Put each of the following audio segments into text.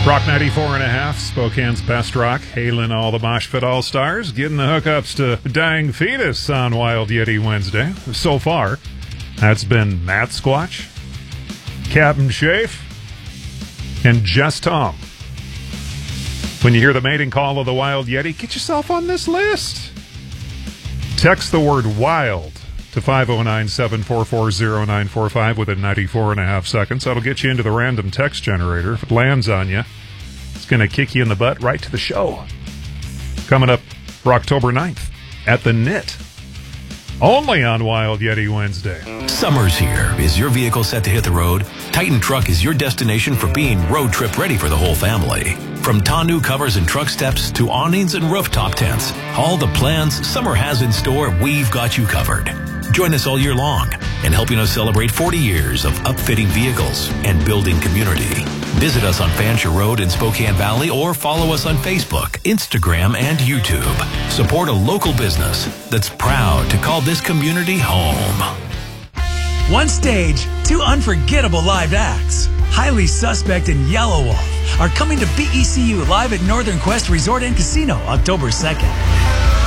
Rock 94.5, Spokane's best rock, hailing all the Mosh Pit All-Stars, getting the hookups to Dying Fetus on Wild Yeti Wednesday. So far, that's been Matt Squatch, Captain Shafe, and Jess Tom. When you hear the mating call of the Wild Yeti, get yourself on this list. Text the word WILD to 509-744-0945 within 94.5 seconds. That'll get you into the random text generator. If it lands on you, it's going to kick you in the butt right to the show. Coming up for October 9th at the Knit. Only on Wild Yeti Wednesday. Summer's here. Is your vehicle set to hit the road? Titan Truck is your destination for being road trip ready for the whole family. From tonneau covers and truck steps to awnings and rooftop tents, all the plans summer has in store, we've got you covered. Join us all year long in helping us celebrate 40 years of upfitting vehicles and building community. Visit us on Fancher Road in Spokane Valley or follow us on Facebook, Instagram, and YouTube. Support a local business that's proud to call this community home. One stage, two unforgettable live acts. Highly Suspect and Yellow Wolf are coming to BECU live at Northern Quest Resort and Casino October 2nd.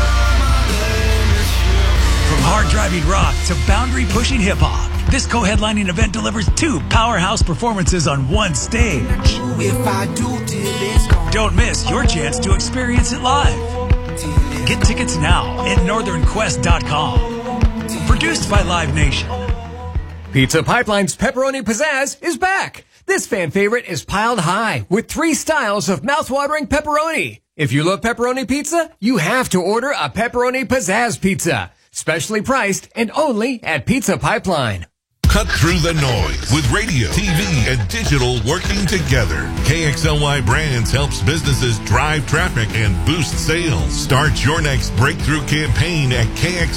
From hard-driving rock to boundary-pushing hip-hop, this co-headlining event delivers two powerhouse performances on one stage. Don't miss your chance to experience it live. Get tickets now at northernquest.com. Produced by Live Nation. Pizza Pipeline's Pepperoni Pizzazz is back. This fan favorite is piled high with 3 styles of mouth-watering pepperoni. If you love pepperoni pizza, you have to order a Pepperoni Pizzazz pizza. Specially priced and only at Pizza Pipeline. Cut through the noise with radio, TV, and digital working together. KXLY Brands helps businesses drive traffic and boost sales. Start your next breakthrough campaign at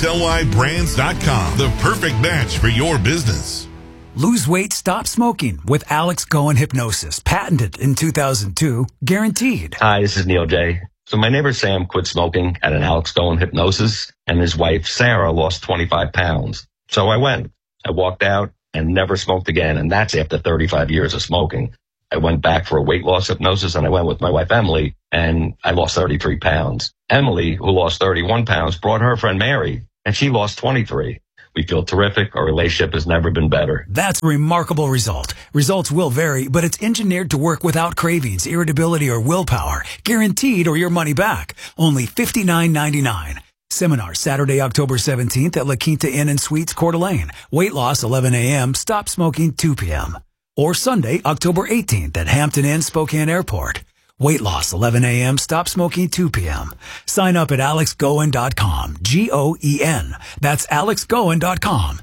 KXLYBrands.com. The perfect match for your business. Lose weight, stop smoking with Alex Goen Hypnosis. Patented in 2002. Guaranteed. Hi, this is Neil J. So my neighbor Sam quit smoking at an Alex Goen Hypnosis, and his wife Sarah lost 25 pounds. So I went. I walked out and never smoked again, and that's after 35 years of smoking. I went back for a weight loss hypnosis, and I went with my wife Emily, and I lost 33 pounds. Emily, who lost 31 pounds, brought her friend Mary, and she lost 23. We feel terrific. Our relationship has never been better. That's a remarkable result. Results will vary, but it's engineered to work without cravings, irritability, or willpower. Guaranteed or your money back. Only $59.99. Seminar Saturday, October 17th at La Quinta Inn and Suites, Coeur d'Alene. Weight loss 11 a.m., stop smoking 2 p.m. Or Sunday, October 18th at Hampton Inn, Spokane Airport. Weight loss 11 a.m., stop smoking 2 p.m. Sign up at alexgoen.com. G-O-E-N. That's alexgoen.com.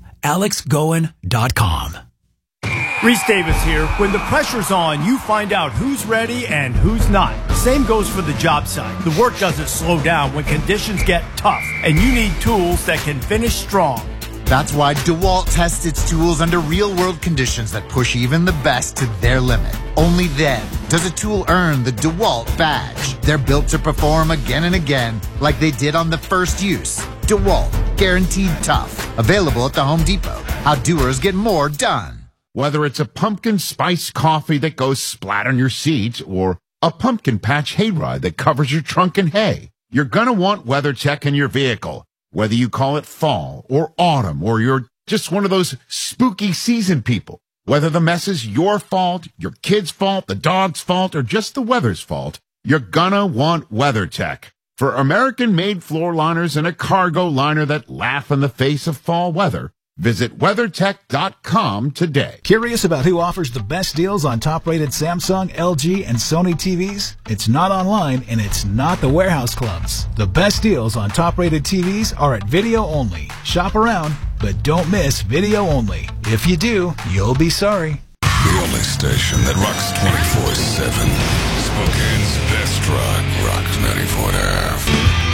alexgoen.com. Reese Davis here. When the pressure's on, you find out who's ready and who's not. Same goes for the job site. The work doesn't slow down when conditions get tough, and you need tools that can finish strong. That's why DeWalt tests its tools under real-world conditions that push even the best to their limit. Only then does a tool earn the DeWalt badge. They're built to perform again and again like they did on the first use. DeWalt, guaranteed tough. Available at the Home Depot. How doers get more done. Whether it's a pumpkin spice coffee that goes splat on your seat or a pumpkin patch hayride that covers your trunk in hay, you're going to want WeatherTech in your vehicle. Whether you call it fall or autumn or you're just one of those spooky season people, whether the mess is your fault, your kid's fault, the dog's fault, or just the weather's fault, you're gonna want WeatherTech. For American-made floor liners and a cargo liner that laugh in the face of fall weather, visit WeatherTech.com today. Curious about who offers the best deals on top-rated Samsung, LG, and Sony TVs? It's not online, and it's not the warehouse clubs. The best deals on top-rated TVs are at Video Only. Shop around, but don't miss Video Only. If you do, you'll be sorry. The only station that rocks 24/7. Spokane's best rock, Rock 94.5.